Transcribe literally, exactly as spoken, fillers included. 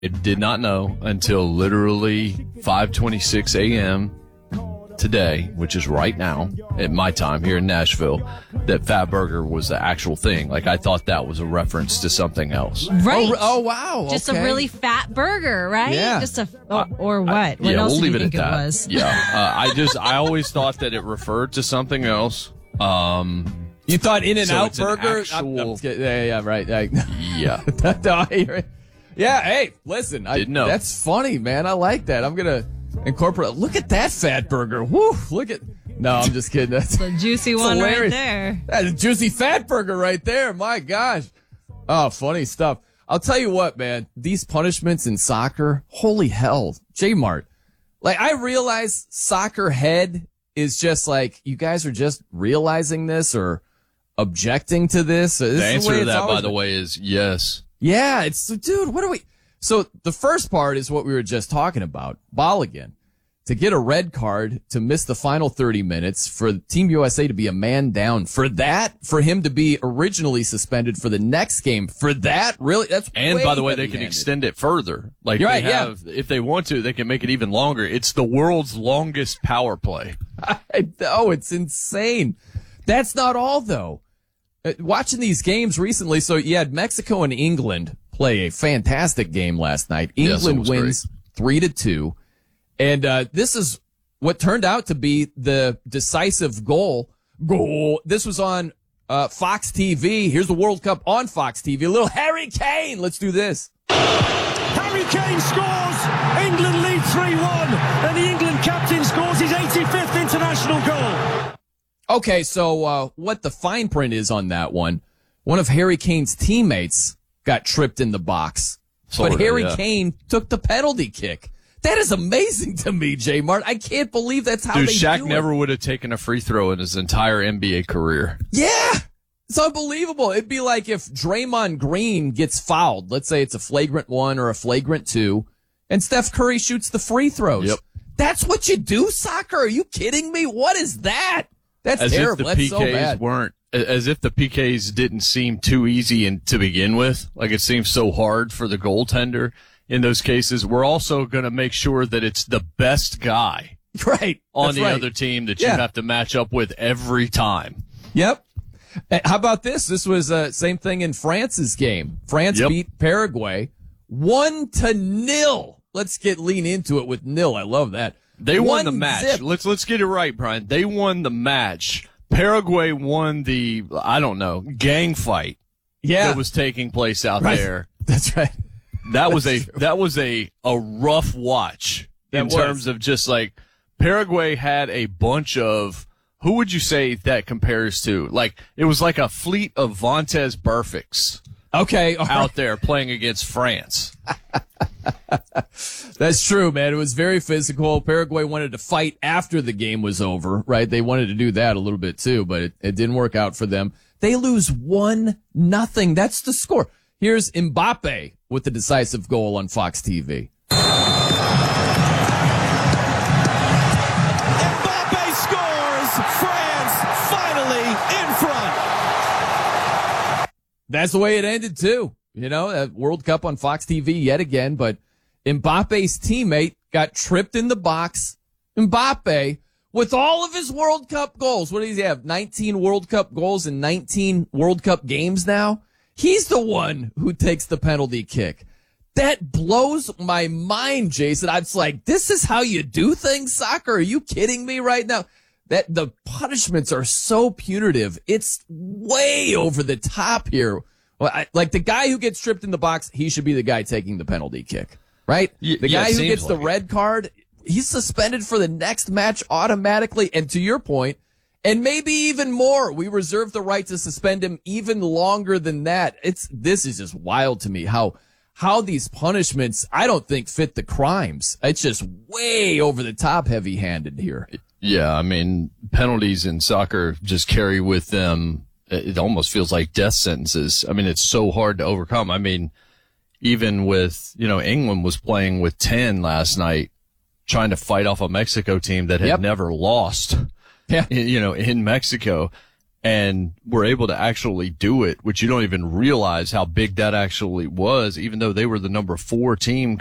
I did not know until literally five twenty-six a.m. today, which is right now at my time here in Nashville, that Fat Burger was the actual thing. Like, I thought that was a reference to something else. Right. Oh, oh wow. Just okay. a really fat burger, right? Yeah. Just a, oh, or what? I, what yeah, else we'll do you leave think it at it that. was? Yeah. Uh, I just, I always thought that it referred to something else. Um, You thought In and so Out it's an Burger? actual- I'm- I'm just kidding. yeah, yeah, right. I- yeah. No, I hear it. Yeah, hey, listen. I, Didn't know. That's funny, man. I like that. I'm going to incorporate. Look at that fat burger. Woo, look at. No, I'm just kidding. That's The juicy one right hilarious. there. That's a juicy fat burger right there. My gosh. Oh, funny stuff. I'll tell you what, man. These punishments in soccer, holy hell. J-Mart. Like, I realize soccer head is just like, you guys are just realizing this or objecting to this. This The is answer way to it's that, always by the been. way, is yes. Yeah, it's, dude, what are we? So the first part is what we were just talking about. Bolligan. To get a red card, to miss the final thirty minutes, for Team U S A to be a man down, for that, for him to be originally suspended for the next game, for that, really? That's And way by the way, they can heavy-handed. extend it further. Like, You're they right, yeah. have, if they want to, they can make it even longer. It's the world's longest power play. I know, it's insane. That's not all, though. Uh, Watching these games recently, so you had Mexico and England play a fantastic game last night. Yes, it England was wins three to two. And uh, this is what turned out to be the decisive goal. Goal. This was on uh, Fox T V. Here's the World Cup on Fox T V. A little Harry Kane. Let's do this. Harry Kane scores. England lead three one. And the England captain scores his eighty-fifth international goal. Okay, so uh, what the fine print is on that one, one of Harry Kane's teammates got tripped in the box. Sorta, but Harry yeah. Kane took the penalty kick. That is amazing to me, J Mart. I can't believe that's how Dude, they Shaq do never it. would have taken a free throw in his entire N B A career. Yeah, it's unbelievable. It'd be like if Draymond Green gets fouled. Let's say it's a flagrant one or a flagrant two, and Steph Curry shoots the free throws. Yep. That's what you do, soccer? Are you kidding me? What is that? That's As terrible. if the That's so P Ks bad. weren't, as if the P Ks didn't seem too easy in, to begin with. Like, it seems so hard for the goaltender in those cases. We're also going to make sure that it's the best guy Right. on That's the right. other team that Yeah. you have to match up with every time. Yep. Uh, How about this? This was uh, same thing in France's game. France Yep. beat Paraguay one to nil. Let's get lean into it with nil. I love that. They won One the match. zip. Let's let's get it right, Brian. They won the match. Paraguay won the, I don't know, gang fight Yeah, that was taking place out Right. there. that's right. That was a that was a a rough watch in That was. terms of just like Paraguay had a bunch of, who would you say that compares to? Like, it was like a fleet of Vontaze Burficts Okay, all out right. there playing against France. That's true, man. It was very physical. Paraguay wanted to fight after the game was over, right? They wanted to do that a little bit too, but it, it didn't work out for them. They lose one nothing. That's the score. Here's Mbappe with the decisive goal on Fox T V. Mbappe scores. France finally in front. That's the way it ended too. You know, uh, World Cup on Fox T V yet again, but Mbappe's teammate got tripped in the box. Mbappe, with all of his World Cup goals, what does he have? nineteen World Cup goals in nineteen World Cup games now? He's the one who takes the penalty kick. That blows my mind, Jason. I'm just like, this is how you do things, soccer? Are you kidding me right now? That the punishments are so punitive. It's way over the top here. Well, I, like the guy who gets tripped in the box, he should be the guy taking the penalty kick, right? Y- the yeah, guy who seems gets the like it. red card, he's suspended for the next match automatically. And to your point, and maybe even more, we reserve the right to suspend him even longer than that. It's, this is just wild to me how, how these punishments, I don't think fit the crimes. It's just way over the top heavy handed here. Yeah, I mean, penalties in soccer just carry with them, it almost feels like death sentences. I mean, it's so hard to overcome. I mean, even with, you know, England was playing with ten last night, trying to fight off a Mexico team that had Yep. never lost, Yeah. in, you know, in Mexico. and were able to actually do it, which you don't even realize how big that actually was, even though they were the number four team